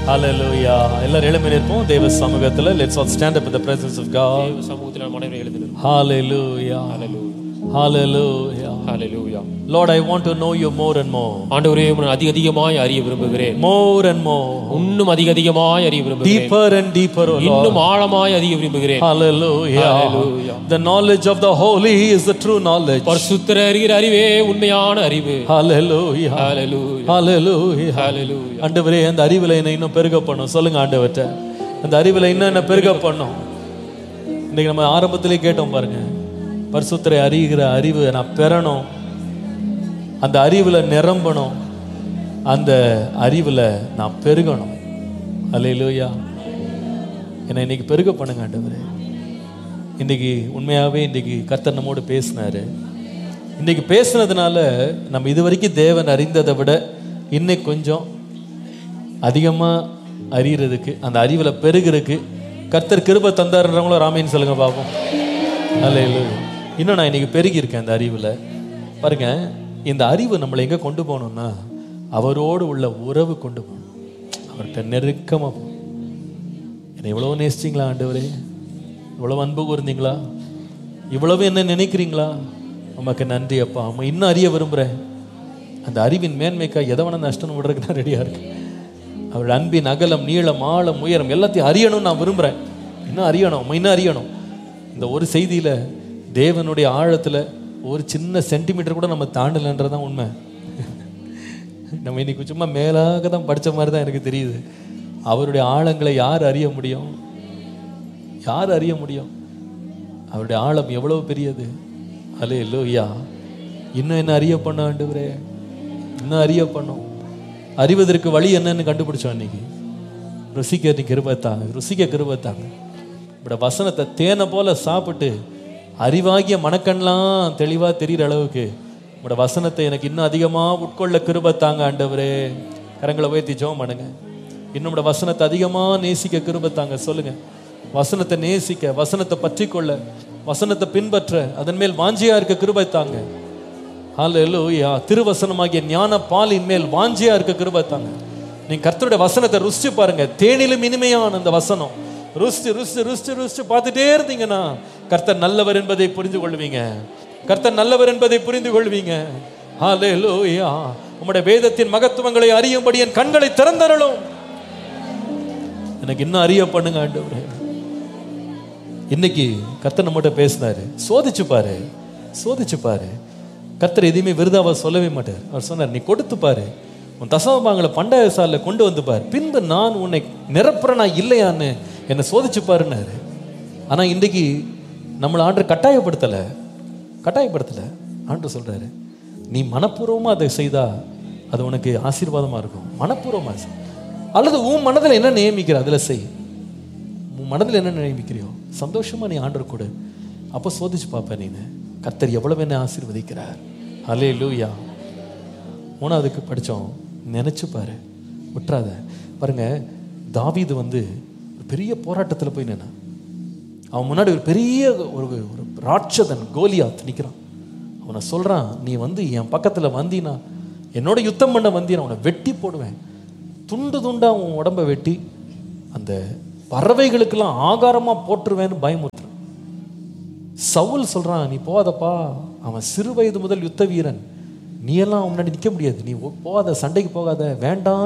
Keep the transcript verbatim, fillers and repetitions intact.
Hallelujah. எல்லாரும் எழும்பி நிற்போம் தேவ சமூகத்துல. Let's all stand up in the presence of God. தேவ சமூகத்தில் நாம் அனைவரும் எழுந்து நிற்போம். Hallelujah. Hallelujah. Hallelujah. Hallelujah. Lord, I want to know you more and more. ஆண்டவரே, உம்மை அதிக அதிகமாய் அறிய விரும்புகிறேன். More and more. இன்னும் அதிக அதிகமாய் அறிய விரும்புகிறேன். Deeper and deeper, O Lord. இன்னும் ஆழமாய் அறிய விரும்புகிறேன். Hallelujah. Hallelujah. The knowledge of the holy is the true knowledge. பரிசுத்தர் அறிகிற அறிவே உண்மையான அறிவு. Hallelujah. Hallelujah. Hallelujah. Hallelujah. ஆண்டவரே, அந்த அறிவில என்ன இன்னும் பெருக பண்ணும். சொல்லுங்க ஆண்டவர்ட்ட, அந்த அறிவில இன்னும் என்ன பெருக பண்ணும். இன்னைக்கு நம்ம ஆரம்பத்திலே கேட்டோம் பாருங்க, பரிசுத்தரை அறிகிற அறிவு நான் பெறணும், அந்த அறிவுல நிரம்பணும், அந்த அறிவுல நான் பெருகணும். அல்லேலூயா. என்னை இன்னைக்கு பெருக பண்ணுங்க ஆண்டவரே. இன்னைக்கு உண்மையாவே இன்னைக்கு கர்த்தர் நம்மோடு பேசினாரு. இன்னைக்கு பேசுனதுனால நம்ம இது வரைக்கும் தேவன் அறிந்ததை விட இன்னைக்கு கொஞ்சம் அதிகமா அறியறதுக்கு, அந்த அறிவுல பெருகிறதுக்கு கர்த்தர் கிருபை தந்தாருன்றவங்களும் ராமேன்னு சொல்லுங்க பாப்போம். அல்லேலூயா. இன்னும் நான் இன்னைக்கு பெருகி இருக்கேன் அந்த அறிவுல. பாருங்க, இந்த அறிவு நம்மளை எங்க கொண்டு போகணும்னா அவரோடு உள்ள உறவு கொண்டு போகணும். அவர்கிட்ட நெருக்கமா போகணும். என்னை இவ்வளவு நேசிச்சிங்களா ஆண்டவரே? இவ்வளவு அன்பு கூர்ந்தீங்களா? இவ்வளவு என்ன நினைக்கிறீங்களா? உமக்கு நன்றி அப்பா. அம்மா இன்னும் அறிய விரும்புகிறேன். அந்த அறிவின் மேன்மைக்கா எதை வேணா நஷ்டம் விடுறதுக்கு நான் ரெடியாக இருக்கேன். அவருடைய அன்பின் அகலம், நீளம், ஆழம், உயரம் எல்லாத்தையும் அறியணும்னு நான் விரும்புகிறேன். இன்னும் அறியணும், இன்னும் அறியணும். இந்த ஒரு செய்தியில் தேவனுடைய ஆழத்தில் ஒரு சின்ன சென்டிமீட்டர் கூட நம்ம தாண்டலைன்றதான் உண்மை. நம்ம இன்னைக்கு சும்மா மேலாக தான் படித்த மாதிரி தான் எனக்கு தெரியுது. அவருடைய ஆழங்களை யார் அறிய முடியும்? யார் அறிய முடியும்? அவருடைய ஆழம் எவ்வளவு பெரியது. அல்லேலூயா. இன்னும் என்ன அறிய பண்ண ஆண்டவரே, இன்னும் அறிய பண்ணும். அறிவதற்கு வழி என்னன்னு கண்டுபிடிச்சோம் இன்னைக்கு. ருசிக்க நீ கிருபைத்தாங்க, ருசிக்க கிருபைத்தாங்க. இப்படி வசனத்தை தேனை போல சாப்பிட்டு அறிவாகிய மனக்கண்ணெலாம் தெளிவாக தெரிகிற அளவுக்கு உங்களோட வசனத்தை எனக்கு இன்னும் அதிகமாக உட்கொள்ள கிருபைத்தாங்க ஆண்டவரே. கரங்களை உயர்த்தி ஜெபம் பண்ணுங்க. இன்னும் உங்களோட வசனத்தை அதிகமாக நேசிக்க கிருபைத்தாங்க. சொல்லுங்க, வசனத்தை நேசிக்க, வசனத்தை பற்றி கொள்ள, வசனத்தை பின்பற்ற, அதன் மேல் வாஞ்சியா இருக்க கிருபைத்தாங்க. ஹல்லேலூயா. திருவசனமாகிய ஞான பாலின் மேல் வாஞ்சியா இருக்க கிருபைத்தாங்க. நீங்க கர்த்தருடைய வசனத்தை ருசிச்சு பாருங்க. தேனிலும் இனிமையான அந்த வசனம் ருசிச்சு ருசிச்சு ருசிச்சு ருசிச்சு பார்த்துட்டே இருந்தீங்கன்னா கர்த்தர் நல்லவர் என்பதை புரிந்து கொள்வீங்க. கர்த்தர் நல்லவர் என்பதை புரிந்து கொள்வீங்க. ஹல்லேலூயா. உம்முடைய வேதத்தின் மகத்துவங்களை அறியும்படி என் கண்களை திறந்தருளும். எனக்கு இன்னும் அறிய பண்ணுங்க ஆண்டவரே. இன்னைக்கு கர்த்தர் நம்மகிட்ட பேசினாரு. சோதிச்சு பாரு, சோதிச்சு பாரு. கர்த்தர் எதையுமே விருதாவா சொல்லவே மாட்டார். அவர் சொன்னார், நீ கொடுத்து பாரு, உன் தசமபாகங்களை பண்டக சாலையில கொண்டு வந்து பாரு, பின்பு நான் உன்னை நிரப்புறனா இல்லையான்னு என்னை சோதிச்சு பாருன்னாரு. ஆனா இன்றைக்கு நம்மளை ஆண்டவர் கட்டாயப்படுத்தலை, கட்டாயப்படுத்தலை. ஆண்டவர் சொல்றாரு, நீ மனப்பூர்வமா அதை செய்தா அது உனக்கு ஆசீர்வாதமா இருக்கும். மனப்பூர்வமா அல்லது உன் மனதில் என்ன நியமிக்கிற அதுல செய். உன் மனதில் என்ன நியமிக்கிறியோ சந்தோஷமா நீ ஆண்டவர் கொடு. அப்போ சோதிச்சு பார்ப்ப நீ கர்த்தர் எவ்வளவு என்ன ஆசீர்வதிக்கிறார். ஹல்லேலூயா. மூணாவதுக்கு படித்தோம், நினைச்சு பாரு, விட்டுறாத. பாருங்க, தாவீது வந்து ஒரு பெரிய போராட்டத்தில் போய் நின்னா. அவன் முன்னாடி ஒரு பெரிய ஒரு ஒரு ராட்சதன் கோலியாத் நிற்கிறான். அவனை சொல்றான், நீ வந்து என் பக்கத்துல வந்தீனா, என்னோட யுத்தம் பண்ண வந்தீனா அவனை வெட்டி போடுவேன், துண்டு துண்டா உன் உடம்பை வெட்டி அந்த பறவைகளுக்கெல்லாம் ஆகாரமா போட்டுருவேன்னு பயமுறுத்துறான். சவுல் சொல்றான், நீ போகாதப்பா, அவன் சிறு வயது முதல் யுத்த வீரன், நீ எல்லாம் முன்னாடி நிற்க முடியாது, நீ போகாத, சண்டைக்கு போகாத, வேண்டாம்